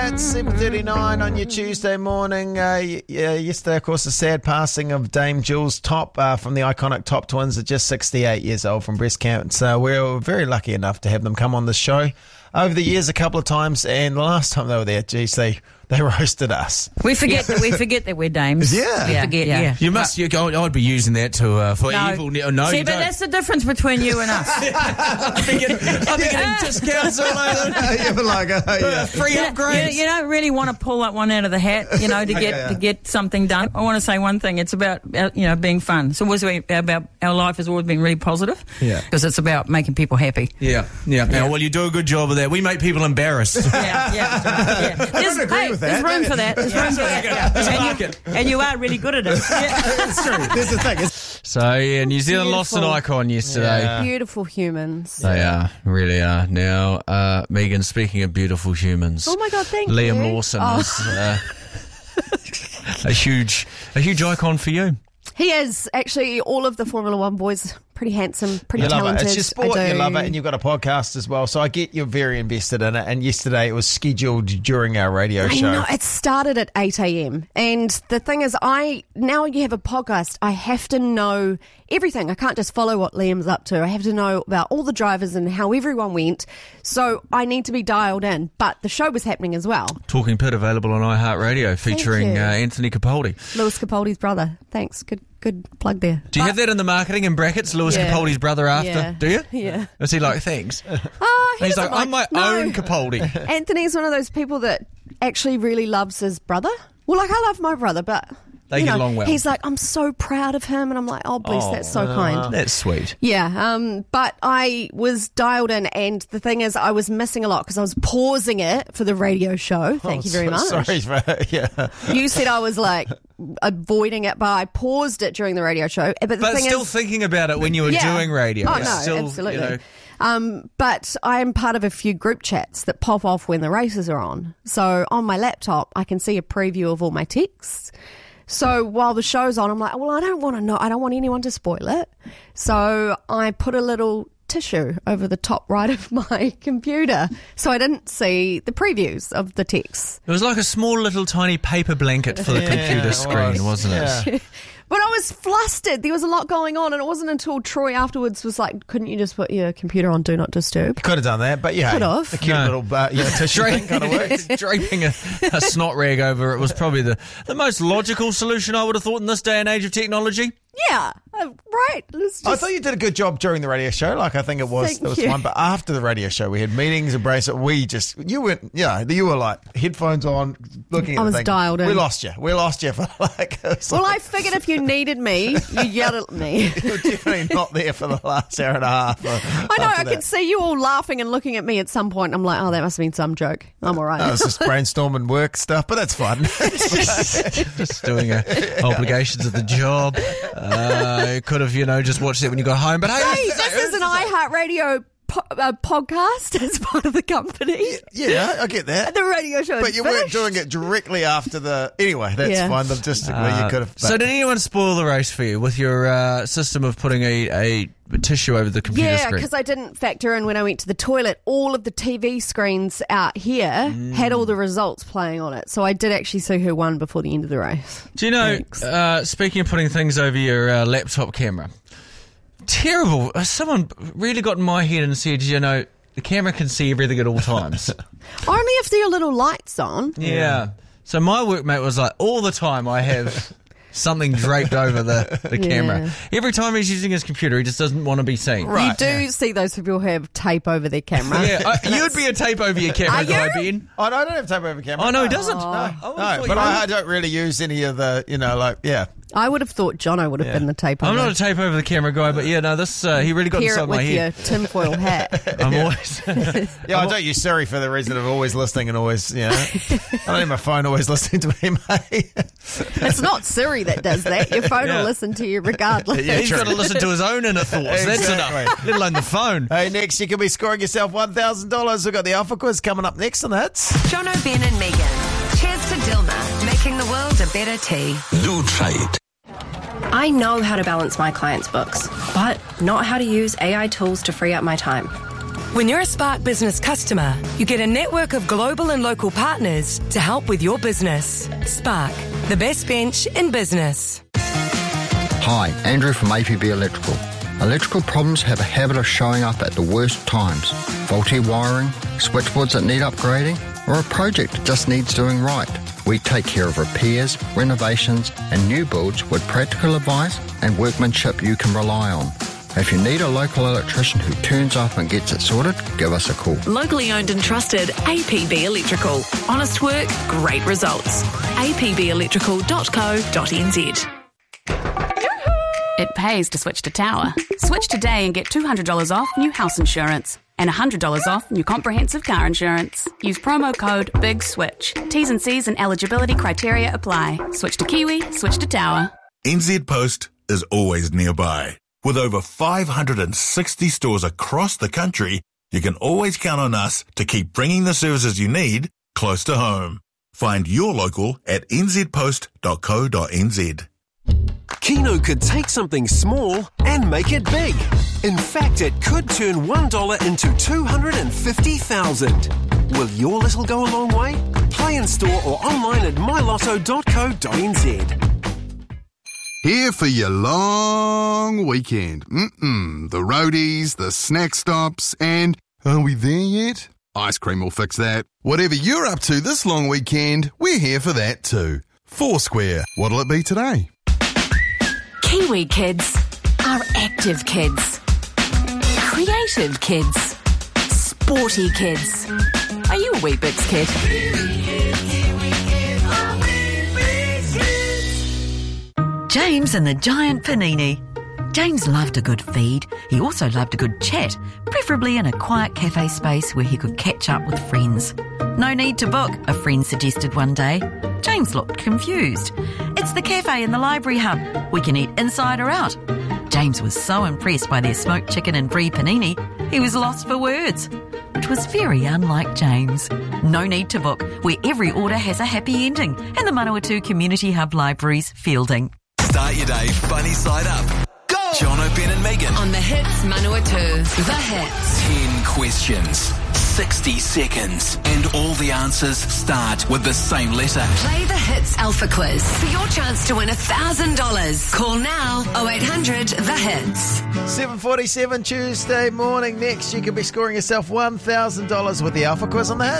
It's 7:39 on your Tuesday morning. Yesterday, of course, the sad passing of Dame Jules Top from the iconic Top Twins at just 68 years old from breast cancer. We were very lucky enough to have them come on the show over the years a couple of times, and the last time they were there, geez, they roasted us. We forget that we're dames. Yeah. We forget, yeah. You must. I'd be using that to for evil. No, see, you but don't. that's the difference between you and us. I've been getting discounts all over. You're like, Free upgrades. You don't really want to pull that one out of the hat, to get something done. I want to say one thing. It's about being fun. It's always about our life has always been really positive. Yeah. Because it's about making people happy. Yeah. Well, you do a good job of that. We make people embarrassed. Yeah. I don't agree with that. There's room for that. There's room for that. And you are really good at it. That's true. There's the thing. So, New Zealand lost an icon yesterday. Yeah. Beautiful humans. They are, really are. Now, Megan, speaking of beautiful humans. Oh my God, thank you. Liam Lawson is a huge icon for you. He is. Actually, all of the Formula One boys, pretty handsome, pretty talented. It's your sport, you love it, and you've got a podcast as well, so I get you're very invested in it, and yesterday it was scheduled during our radio show. I know, it started at 8 a.m. And the thing is, now you have a podcast, I have to know everything. I can't just follow what Liam's up to. I have to know about all the drivers and how everyone went, so I need to be dialed in. But the show was happening as well. Talking Pit available on iHeartRadio featuring Anthony Capaldi. Lewis Capaldi's brother. Thanks, good plug there. Do you have that in the marketing and brackets, Lewis Capaldi's brother after? Yeah. Do you? Yeah. Is he like, thanks? He's like, I'm my own Capaldi. Anthony's one of those people that actually really loves his brother. Well, I love my brother, but they get along well. He's like, I'm so proud of him, and I'm like, oh, bless, that's so kind. That's sweet. Yeah, but I was dialed in, and the thing is, I was missing a lot because I was pausing it for the radio show. Thank you very much. Sorry for You said I was like avoiding it, but I paused it during the radio show. But thing still is, thinking about it when you were doing radio. Oh, no, absolutely. But I'm part of a few group chats that pop off when the races are on. So on my laptop, I can see a preview of all my texts. So while the show's on, I'm like, well, I don't want to know. I don't want anyone to spoil it. So I put a little tissue over the top right of my computer, so I didn't see the previews of the texts. It was like a small little tiny paper blanket for the computer screen, wasn't it? Yeah. But I was flustered. There was a lot going on, and it wasn't until Troy afterwards was like, couldn't you just put your computer on Do Not Disturb? Could have done that, but Could have. the cute little tissue thing kind of works. Draping a snot rag over it was probably the most logical solution, I would have thought, in this day and age of technology. Yeah, right. I thought you did a good job during the radio show. Like, I think it was fun. But after the radio show, we had meetings, embrace it. You were like headphones on, looking at I was the thing. dialed in. We lost you for like. Well, I figured if you needed me, you yelled at me. You were definitely not there for the last hour and a half. I know. I could see you all laughing and looking at me at some point. I'm like, oh, that must have been some joke. I'm all right. I was just brainstorming work stuff, but that's fun. Just doing obligations of the job. Could have, just watched it when you got home. But hey, this is an iHeartRadio podcast as part of the company. Yeah, I get that. The radio show, but you weren't doing it directly after the. Anyway, that's fine. Logistically, you could have. So, did anyone spoil the race for you with your system of putting a tissue over the computer screen? Yeah, because I didn't factor in when I went to the toilet. All of the TV screens out here had all the results playing on it. So I did actually see who won before the end of the race. Do you know, speaking of putting things over your laptop camera, terrible. Someone really got in my head and said, the camera can see everything at all times. Only if there are little lights on. Yeah. So my workmate was like, all the time I have something draped over the camera. Every time he's using his computer, he just doesn't want to be seen. Right. You do see those people who have tape over their camera. Yeah, you'd be a tape over your camera guy, Ben. Oh, no, I don't have tape over camera. Oh, no, he doesn't. No, but I don't really use any of the, I would have thought Jono would have been the tape over. I'm not a tape over the cammer guy, but this he really got inside my head. With your tinfoil hat. I'm always. I don't use Siri for the reason of always listening and always, I don't have my phone always listening to me, mate. It's not Siri that does that. Your phone will listen to you regardless. Yeah, he's got to listen to his own inner thoughts. That's enough. Let alone the phone. Hey, next you could be scoring yourself $1,000. We've got the Alpha Quiz coming up next on the Hits. Jono, Ben and Megan. Cheers to Dilma, making the world a better tea. Do try it. I know how to balance my clients' books, but not how to use AI tools to free up my time. When you're a Spark Business customer, you get a network of global and local partners to help with your business. Spark, the best bench in business. Hi, Andrew from APB Electrical. Electrical problems have a habit of showing up at the worst times. Faulty wiring, switchboards that need upgrading, or a project that just needs doing right. We take care of repairs, renovations and new builds with practical advice and workmanship you can rely on. If you need a local electrician who turns up and gets it sorted, give us a call. Locally owned and trusted APB Electrical. Honest work, great results. apbelectrical.co.nz. It pays to switch to Tower. Switch today and get $200 off new house insurance and $100 off new comprehensive car insurance. Use promo code BIGSWITCH. T's and C's and eligibility criteria apply. Switch to Kiwi, switch to Tower. NZ Post is always nearby. With over 560 stores across the country, you can always count on us to keep bringing the services you need close to home. Find your local at nzpost.co.nz. Kino could take something small and make it big. In fact, it could turn $1 into 250,000. Will your little go a long way? Play in store or online at mylotto.co.nz. Here for your long weekend. The roadies, the snack stops, and are we there yet? Ice cream will fix that. Whatever you're up to this long weekend, we're here for that too. Foursquare. What'll it be today? Kiwi kids are active kids, creative kids, sporty kids. Are you a Weet-Bix kid? James and the Giant Panini. James loved a good feed. He also loved a good chat, preferably in a quiet cafe space where he could catch up with friends. No need to book, a friend suggested one day. James looked confused. It's the cafe in the library hub. We can eat inside or out. James was so impressed by their smoked chicken and brie panini, he was lost for words, which was very unlike James. No need to book, where every order has a happy ending, and the Manawatu Community Hub Libraries fielding. Start your day funny side up. Go! Jono, Ben and Megan. On the Hits Manawatu. The Hits. 10 questions, 60 seconds, and all the answers start with the same letter. Play the Hits Alpha Quiz for your chance to win $1,000. Call now 0800 The Hits. 7:47 Tuesday morning. Next, you could be scoring yourself $1,000 with the Alpha Quiz on the Hits.